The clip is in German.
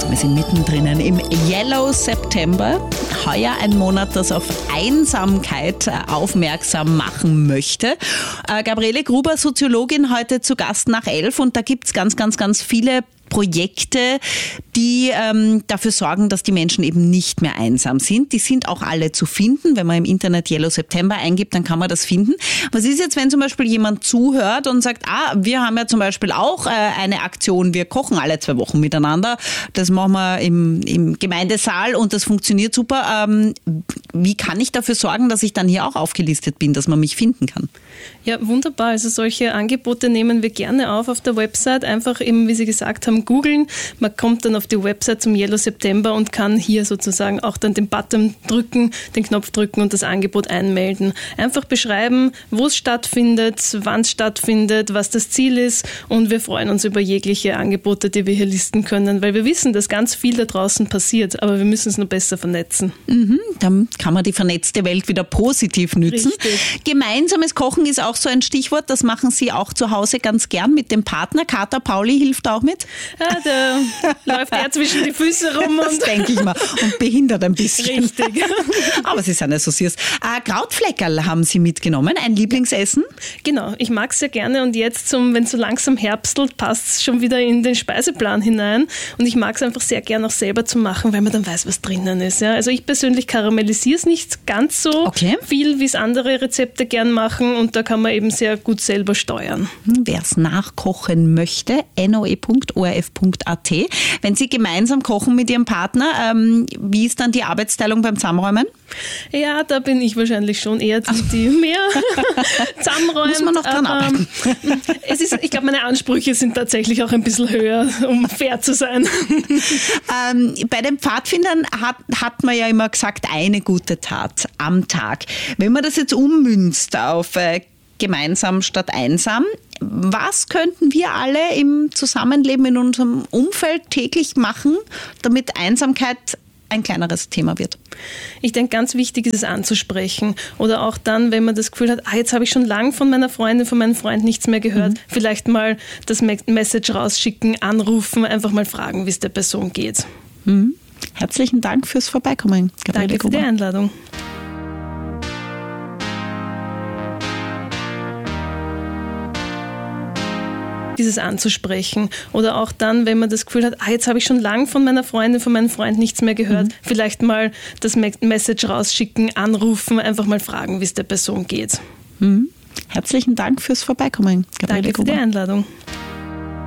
Wir sind mittendrin im Yellow September. Heuer ein Monat, das auf Einsamkeit aufmerksam machen möchte. Gabriele Gruber, Soziologin, heute zu Gast nach 11. Und da gibt es ganz viele Projekte, die dafür sorgen, dass die Menschen eben nicht mehr einsam sind. Die sind auch alle zu finden. Wenn man im Internet Yellow September eingibt, dann kann man das finden. Was ist jetzt, wenn zum Beispiel jemand zuhört und sagt, wir haben ja zum Beispiel auch eine Aktion, wir kochen alle 2 Wochen miteinander. Das machen wir im Gemeindesaal und das funktioniert super. Wie kann ich dafür sorgen, dass ich dann hier auch aufgelistet bin, dass man mich finden kann? Ja, wunderbar. Also solche Angebote nehmen wir gerne auf der Website. Einfach eben, wie Sie gesagt haben, googeln. Man kommt dann auf die Website zum Yellow September und kann hier sozusagen auch dann den Button drücken, den Knopf drücken und das Angebot einmelden. Einfach beschreiben, wo es stattfindet, wann es stattfindet, was das Ziel ist, und wir freuen uns über jegliche Angebote, die wir hier listen können, weil wir wissen, dass ganz viel da draußen passiert, aber wir müssen es nur besser vernetzen. Dann kann man die vernetzte Welt wieder positiv nützen. Richtig. Gemeinsames Kochen ist auch so ein Stichwort, das machen Sie auch zu Hause ganz gern mit dem Partner. Kater Pauli hilft auch mit? Ja, da läuft er zwischen die Füße rum. Das denke ich mal. Und behindert ein bisschen. Richtig. Aber Sie sind ja so süß. Krautfleckerl haben Sie mitgenommen, ein Lieblingsessen? Genau, ich mag es sehr gerne, und jetzt, wenn es so langsam herbstelt, passt es schon wieder in den Speiseplan hinein, und ich mag es einfach sehr gerne auch selber zu machen, weil man dann weiß, was drinnen ist. Ja? Also ich persönlich karamellisiere es nicht ganz so viel, wie es andere Rezepte gern machen, und da kann man eben sehr gut selber steuern. Wer es nachkochen möchte, noe.orf.at. Wenn Sie gemeinsam kochen mit Ihrem Partner, wie ist dann die Arbeitsteilung beim Zusammenräumen? Ja, da bin ich wahrscheinlich schon eher die mehr zusammenräumt. Muss man noch dran arbeiten. Ich glaube, meine Ansprüche sind tatsächlich auch ein bisschen höher, um fair zu sein. Bei den Pfadfindern hat man ja immer gesagt, eine gute Tat am Tag. Wenn man das jetzt ummünzt auf gemeinsam statt einsam, was könnten wir alle im Zusammenleben in unserem Umfeld täglich machen, damit Einsamkeit ein kleineres Thema wird? Ich denke, ganz wichtig ist es anzusprechen. Oder auch dann, wenn man das Gefühl hat, jetzt habe ich schon lange von meiner Freundin, von meinem Freund nichts mehr gehört, vielleicht mal das Message rausschicken, anrufen, einfach mal fragen, wie es der Person geht. Herzlichen Dank fürs Vorbeikommen, Gabriele Danke für die Einladung. Dieses anzusprechen. Oder auch dann, wenn man das Gefühl hat, jetzt habe ich schon lange von meiner Freundin, von meinem Freund nichts mehr gehört, vielleicht mal das Message rausschicken, anrufen, einfach mal fragen, wie es der Person geht. Herzlichen Dank fürs Vorbeikommen, Gabriele Danke für die Einladung.